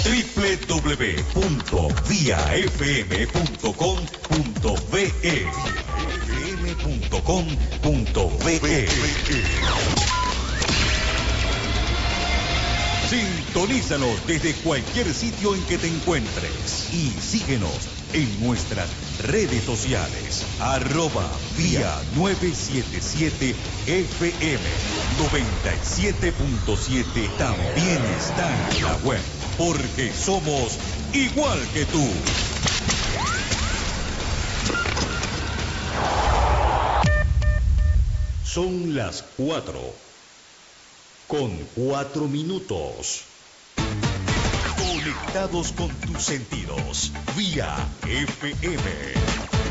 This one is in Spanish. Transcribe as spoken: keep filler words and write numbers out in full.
doble u doble u doble u punto vía f m punto com punto b e f m punto com punto b e. Sintonízanos desde cualquier sitio en que te encuentres y síguenos en nuestras redes sociales, arroba vía novecientos setenta y siete F M noventa y siete punto siete. También está en la web, porque somos igual que tú. Son las cuatro, con cuatro minutos. Conectados con tus sentidos, vía F M.